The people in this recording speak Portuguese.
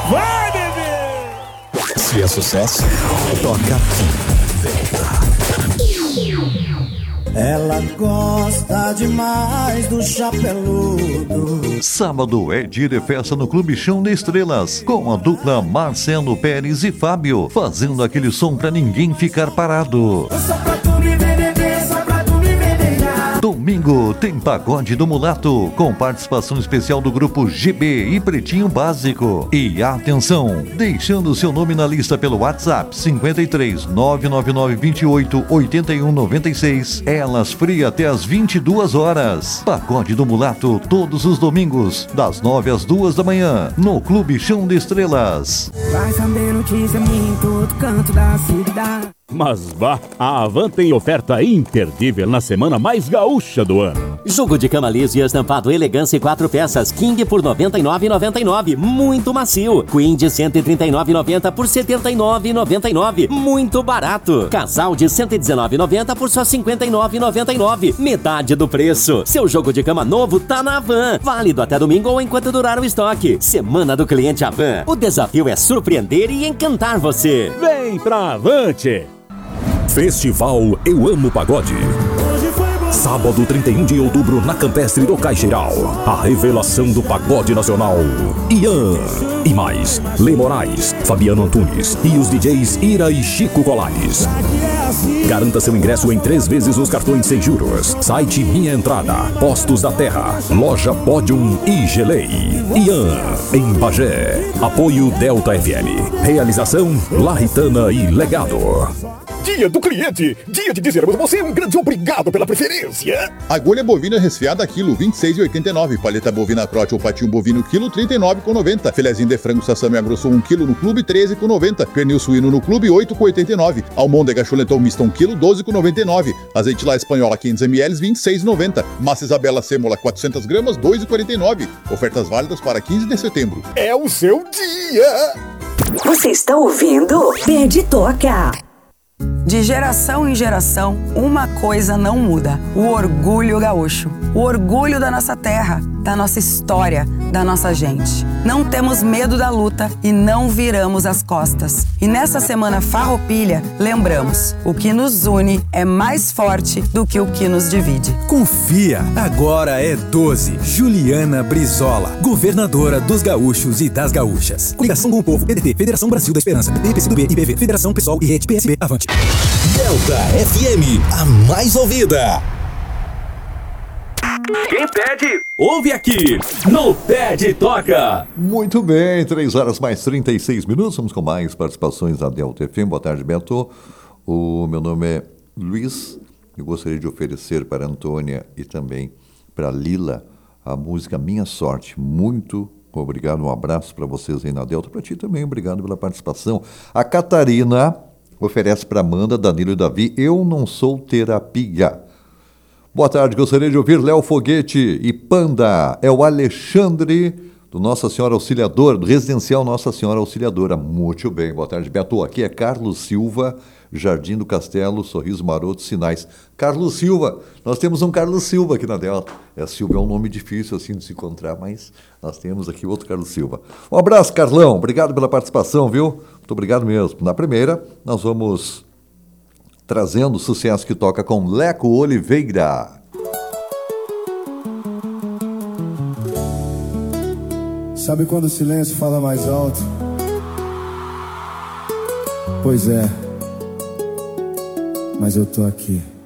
Vai, bebê! Se é sucesso, toca aqui. Ela gosta demais do chapeludo. Sábado é dia de festa no Clube Chão de Estrelas, com a dupla Marcelo Pérez e Fábio, fazendo aquele som pra ninguém ficar parado. Só pra tu me ver beber, só pra tu me ver beijar. Domingo tem Pagode do Mulato, com participação especial do grupo GB e Pretinho Básico. E atenção, deixando seu nome na lista pelo WhatsApp 53 999 28 81 96, Elas Fria até às 22 horas. Pagode do Mulato todos os domingos, das 9 às 2 da manhã, no Clube Chão de Estrelas. Vai saber notícia minha em todo canto da cidade. Mas vá, a Havan tem oferta imperdível na semana mais gaúcha do ano. Jogo de cama liso e estampado Elegância 4 peças, King por R$ 99,99, muito macio. Queen de R$ 139,90 por R$ 79,99, muito barato. Casal de R$ 119,90 por só R$ 59,99, metade do preço. Seu jogo de cama novo tá na Havan, válido até domingo ou enquanto durar o estoque. Semana do Cliente Havan. O desafio é surpreender e encantar você. Vem pra Avante! Festival Eu Amo Pagode. Sábado 31 de outubro na Campestre do Caixeiral. A revelação do pagode nacional. Ian. E mais, Lê Moraes, Fabiano Antunes e os DJs Ira e Chico Colares. Garanta seu ingresso em 3 vezes nos cartões sem juros. Site Minha Entrada, Postos da Terra, Loja Podium e Gelei. Ian, em Bagé. Apoio Delta FM. Realização Larritana e Legado. Dia do cliente, dia de dizermos a você um grande obrigado pela preferência. Agulha bovina resfriada quilo 26,89. Paleta bovina trote ou patinho bovino quilo 39,90. Filezinho de frango sassami grosso 1 quilo no clube 13,90. Pernil suíno no clube 8,89. Almôndega chuletão mista 1 quilo 12,99. Azeite lá espanhola 500 ml 26,90. Massa Isabela sêmola 400 gramas 2,49. Ofertas válidas para 15 de setembro. É o seu dia. Você está ouvindo Pede Toca. De geração em geração, uma coisa não muda: o orgulho gaúcho. O orgulho da nossa terra, da nossa história, da nossa gente. Não temos medo da luta e não viramos as costas. E nessa semana farroupilha, lembramos: o que nos une é mais forte do que o que nos divide. Confia, agora é 12. Juliana Brizola, governadora dos gaúchos e das gaúchas. Coligação com o povo, PDT, Federação Brasil da Esperança, PT, PCdoB, IPV, Federação PSOL e Rede PSB, avante. Delta FM, a mais ouvida. Quem pede, ouve aqui no Pede Toca. Muito bem, 3 horas mais 36 minutos. Vamos com mais participações da Delta FM. Boa tarde, Beto. O meu nome é Luiz. Eu gostaria de oferecer para a Antônia e também para a Lila a música Minha Sorte. Muito obrigado, um abraço para vocês aí na Delta. Para ti também, obrigado pela participação. A Catarina oferece para Amanda, Danilo e Davi Eu Não Sou Terapia. Boa tarde, gostaria de ouvir Léo Foguete e Panda. É o Alexandre do Nossa Senhora Auxiliadora, do Residencial Nossa Senhora Auxiliadora. Muito bem, boa tarde, Beto. Aqui é Carlos Silva, Jardim do Castelo, Sorriso Maroto, Sinais. Carlos Silva, nós temos um Carlos Silva aqui na Delta. Silva é um nome difícil assim de se encontrar, mas nós temos aqui outro Carlos Silva. Um abraço, Carlão, obrigado pela participação, viu? Muito obrigado mesmo. Na primeira, nós vamos trazendo o sucesso que toca com Leco Oliveira. Sabe quando o silêncio fala mais alto? Pois é, mas eu tô aqui.